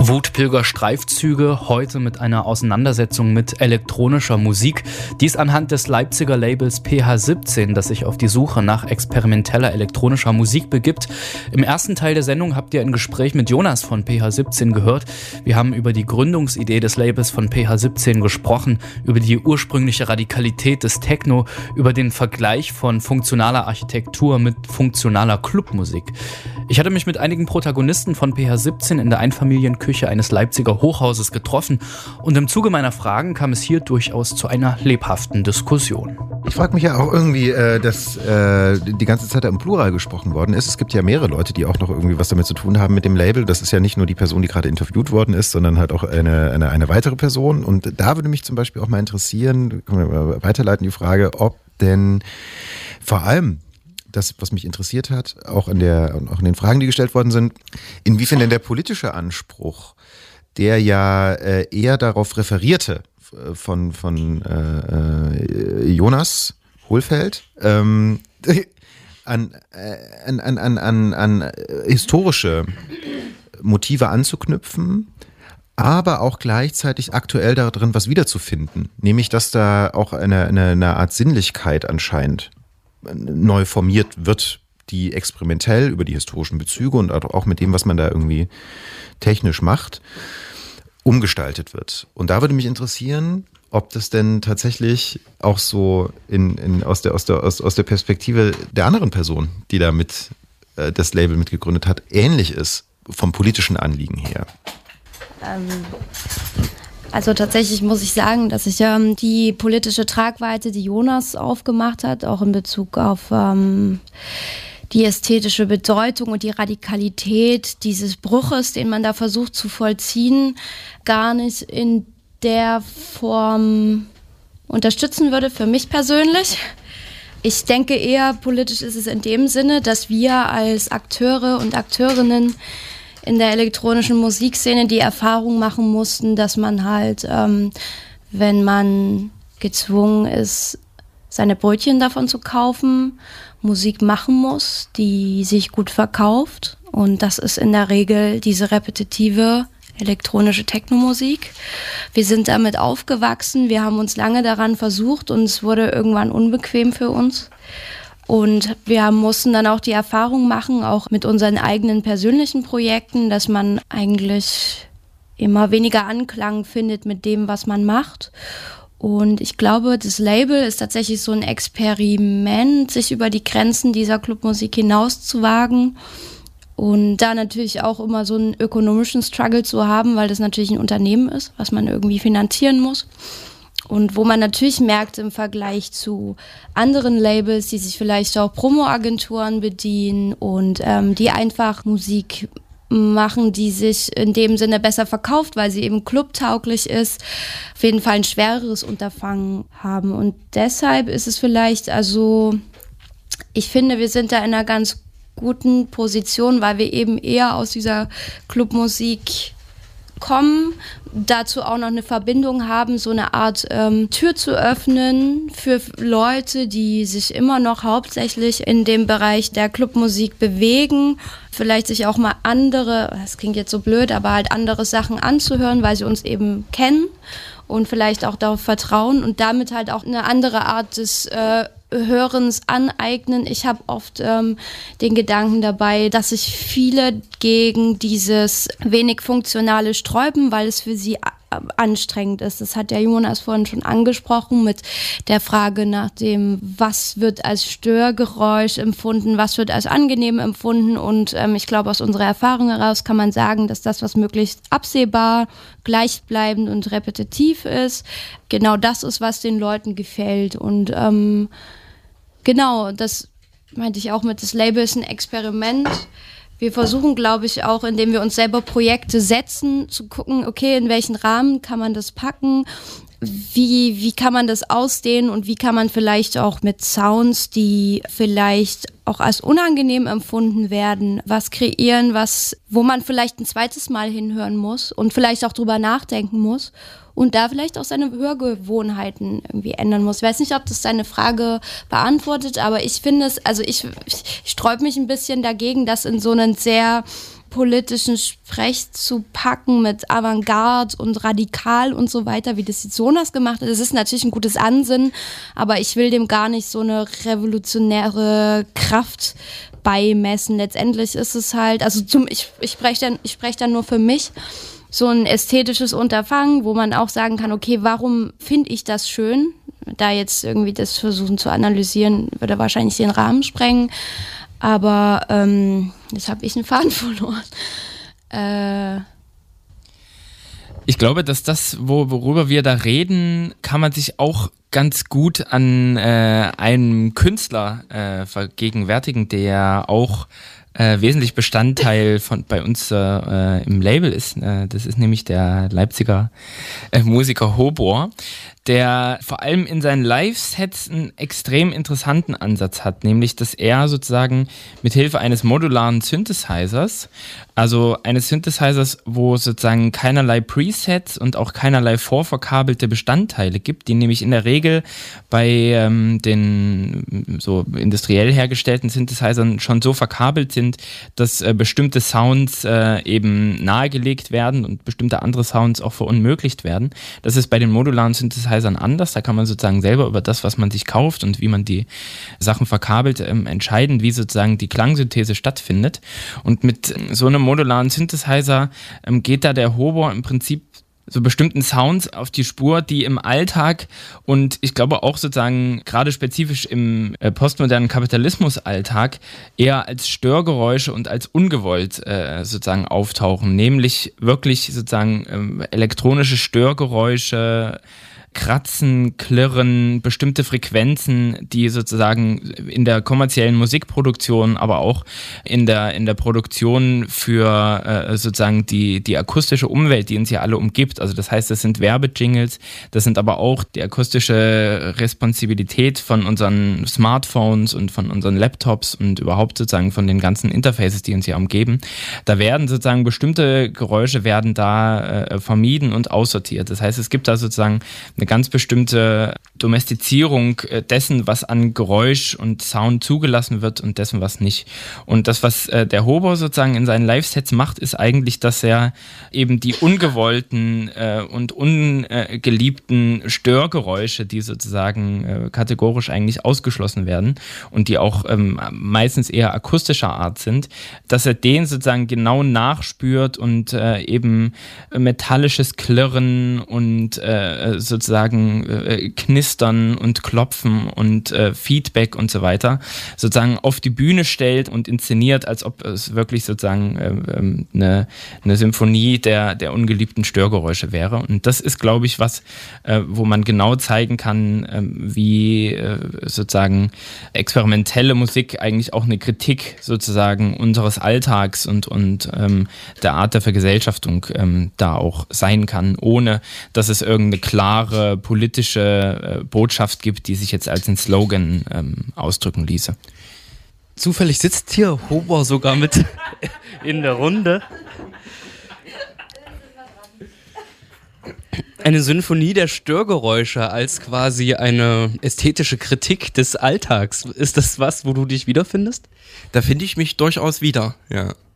Wutpilger-Streifzüge, heute mit einer Auseinandersetzung mit elektronischer Musik. Dies anhand des Leipziger Labels PH17, das sich auf die Suche nach experimenteller elektronischer Musik begibt. Im ersten Teil der Sendung habt ihr ein Gespräch mit Jonas von PH17 gehört. Wir haben über die Gründungsidee des Labels von PH17 gesprochen, über die ursprüngliche Radikalität des Techno, über den Vergleich von funktionaler Architektur mit funktionaler Clubmusik. Ich hatte mich mit einigen Protagonisten von PH17 in der Einfamilienküche eines Leipziger Hochhauses getroffen und im Zuge meiner Fragen kam es hier durchaus zu einer lebhaften Diskussion. Ich frage mich ja auch irgendwie, dass die ganze Zeit da im Plural gesprochen worden ist. Es gibt ja mehrere Leute, die auch noch irgendwie was damit zu tun haben mit dem Label. Das ist ja nicht nur die Person, die gerade interviewt worden ist, sondern halt auch eine weitere Person. Und da würde mich zum Beispiel auch mal interessieren, können wir weiterleiten die Frage, ob denn vor allem das, was mich interessiert hat, auch in den Fragen, die gestellt worden sind, inwiefern denn der politische Anspruch, der ja eher darauf referierte von Jonas Hohlfeld, an historische Motive anzuknüpfen, aber auch gleichzeitig aktuell darin was wiederzufinden. Nämlich, dass da auch eine Art Sinnlichkeit anscheinend neu formiert wird, die experimentell über die historischen Bezüge und auch mit dem, was man da irgendwie technisch macht, umgestaltet wird. Und da würde mich interessieren, ob das denn tatsächlich auch so aus der Perspektive der anderen Person, die da das Label mitgegründet hat, ähnlich ist, vom politischen Anliegen her. Also tatsächlich muss ich sagen, dass ich die politische Tragweite, die Jonas aufgemacht hat, auch in Bezug auf die ästhetische Bedeutung und die Radikalität dieses Bruches, den man da versucht zu vollziehen, gar nicht in der Form unterstützen würde, für mich persönlich. Ich denke eher, politisch ist es in dem Sinne, dass wir als Akteure und Akteurinnen in der elektronischen Musikszene die Erfahrung machen mussten, dass man halt, wenn man gezwungen ist, seine Brötchen davon zu kaufen, Musik machen muss, die sich gut verkauft. Und das ist in der Regel diese repetitive elektronische Technomusik. Wir sind damit aufgewachsen, wir haben uns lange daran versucht und es wurde irgendwann unbequem für uns. Und wir mussten dann auch die Erfahrung machen, auch mit unseren eigenen persönlichen Projekten, dass man eigentlich immer weniger Anklang findet mit dem, was man macht. Und ich glaube, das Label ist tatsächlich so ein Experiment, sich über die Grenzen dieser Clubmusik hinaus zu wagen. Und da natürlich auch immer so einen ökonomischen Struggle zu haben, weil das natürlich ein Unternehmen ist, was man irgendwie finanzieren muss. Und wo man natürlich merkt im Vergleich zu anderen Labels, die sich vielleicht auch Promo-Agenturen bedienen und die einfach Musik machen, die sich in dem Sinne besser verkauft, weil sie eben clubtauglich ist, auf jeden Fall ein schwereres Unterfangen haben. Und deshalb ist es vielleicht, ich finde, wir sind da in einer ganz guten Position, weil wir eben eher aus dieser Clubmusik kommen, dazu auch noch eine Verbindung haben, so eine Art Tür zu öffnen für Leute, die sich immer noch hauptsächlich in dem Bereich der Clubmusik bewegen, vielleicht sich auch mal das klingt jetzt so blöd, aber halt andere Sachen anzuhören, weil sie uns eben kennen und vielleicht auch darauf vertrauen und damit halt auch eine andere Art des Hörens aneignen. Ich habe oft den Gedanken dabei, dass sich viele gegen dieses wenig Funktionale sträuben, weil es für sie anstrengend ist. Das hat der Jonas vorhin schon angesprochen mit der Frage nach dem, was wird als Störgeräusch empfunden, was wird als angenehm empfunden und ich glaube, aus unserer Erfahrung heraus kann man sagen, dass das, was möglichst absehbar, gleichbleibend und repetitiv ist, genau das ist, was den Leuten gefällt und genau, das meinte ich auch mit, das Label ist ein Experiment. Wir versuchen, glaube ich, auch, indem wir uns selber Projekte setzen, zu gucken, okay, in welchen Rahmen kann man das packen, wie kann man das ausdehnen und wie kann man vielleicht auch mit Sounds, die vielleicht auch als unangenehm empfunden werden, was kreieren, wo man vielleicht ein zweites Mal hinhören muss und vielleicht auch drüber nachdenken muss und da vielleicht auch seine Hörgewohnheiten irgendwie ändern muss. Ich weiß nicht, ob das deine Frage beantwortet, aber ich finde es, ich sträube mich ein bisschen dagegen, das in so einen sehr politischen Sprech zu packen mit Avantgarde und radikal und so weiter, wie das die Jonas gemacht hat. Das ist natürlich ein gutes Ansinnen, aber ich will dem gar nicht so eine revolutionäre Kraft beimessen. Letztendlich ist es halt, also ich spreche dann nur für mich, so ein ästhetisches Unterfangen, wo man auch sagen kann, okay, warum finde ich das schön? Da jetzt irgendwie das versuchen zu analysieren, würde wahrscheinlich den Rahmen sprengen. Aber jetzt habe ich einen Faden verloren. Ich glaube, dass das, worüber wir da reden, kann man sich auch ganz gut an einem Künstler vergegenwärtigen, der auch wesentlich Bestandteil bei uns im Label ist. Das ist nämlich der Leipziger Musiker Hobor, der vor allem in seinen Live-Sets einen extrem interessanten Ansatz hat, nämlich dass er sozusagen mit Hilfe eines modularen Synthesizers, also eines Synthesizers, wo sozusagen keinerlei Presets und auch keinerlei vorverkabelte Bestandteile gibt, die nämlich in der Regel bei den so industriell hergestellten Synthesizern schon so verkabelt sind, dass bestimmte Sounds eben nahegelegt werden und bestimmte andere Sounds auch verunmöglicht werden. Das ist bei den modularen Synthesizern anders. Da kann man sozusagen selber über das, was man sich kauft und wie man die Sachen verkabelt, entscheiden, wie sozusagen die Klangsynthese stattfindet. Und mit so einem modularen Synthesizer geht da der Hobor im Prinzip so bestimmten Sounds auf die Spur, die im Alltag und ich glaube auch sozusagen gerade spezifisch im postmodernen Kapitalismus-Alltag eher als Störgeräusche und als ungewollt sozusagen auftauchen, nämlich wirklich sozusagen elektronische Störgeräusche, Kratzen, Klirren, bestimmte Frequenzen, die sozusagen in der kommerziellen Musikproduktion, aber auch in der Produktion für sozusagen die akustische Umwelt, die uns ja alle umgibt. Also das heißt, das sind Werbejingles, das sind aber auch die akustische Responsibilität von unseren Smartphones und von unseren Laptops und überhaupt sozusagen von den ganzen Interfaces, die uns ja umgeben. Da werden sozusagen bestimmte Geräusche werden da vermieden und aussortiert. Das heißt, es gibt da sozusagen eine ganz bestimmte Domestizierung dessen, was an Geräusch und Sound zugelassen wird und dessen, was nicht. Und das, was der Hobor sozusagen in seinen Live-Sets macht, ist eigentlich, dass er eben die ungewollten und ungeliebten Störgeräusche, die sozusagen kategorisch eigentlich ausgeschlossen werden und die auch meistens eher akustischer Art sind, dass er den sozusagen genau nachspürt und eben metallisches Klirren und sozusagen Knistern und Klopfen und Feedback und so weiter sozusagen auf die Bühne stellt und inszeniert, als ob es wirklich sozusagen eine Symphonie der ungeliebten Störgeräusche wäre. Und das ist, glaube ich, was, wo man genau zeigen kann, wie sozusagen experimentelle Musik eigentlich auch eine Kritik sozusagen unseres Alltags und der Art der Vergesellschaftung da auch sein kann, ohne dass es irgendeine klare politische Botschaft gibt, die sich jetzt als ein Slogan ausdrücken ließe. Zufällig sitzt hier Hobor sogar mit in der Runde. Eine Symphonie der Störgeräusche als quasi eine ästhetische Kritik des Alltags. Ist das was, wo du dich wiederfindest? Da finde ich mich durchaus wieder, ja.